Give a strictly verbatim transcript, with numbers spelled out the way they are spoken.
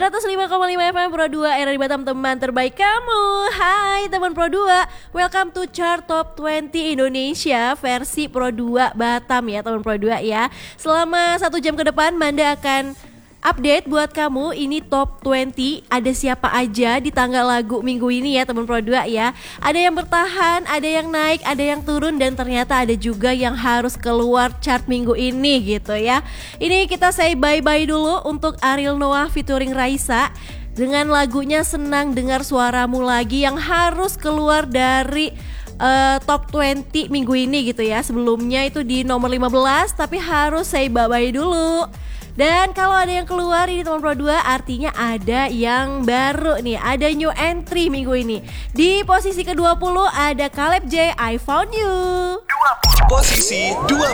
seratus lima koma lima F M Pro dua era di Batam, teman terbaik kamu. Hai teman Pro dua, welcome to Chart Top dua puluh Indonesia versi Pro dua Batam ya teman Pro dua ya. Selama satu jam ke depan Manda akan update buat kamu ini top dua puluh, ada siapa aja di tanggal lagu minggu ini ya teman Pro dua ya. Ada yang bertahan, ada yang naik, ada yang turun, dan ternyata ada juga yang harus keluar chart minggu ini gitu ya. Ini kita say bye-bye dulu untuk Ariel Noah featuring Raisa dengan lagunya Senang Dengar Suaramu Lagi yang harus keluar dari Uh, top dua puluh minggu ini gitu ya. Sebelumnya itu di nomor lima belas, tapi harus say bye-bye dulu. Dan kalau ada yang keluar ini teman Pro dua, artinya ada yang baru nih, ada new entry minggu ini. Di posisi ke dua puluh ada Caleb J, I Found You. Posisi dua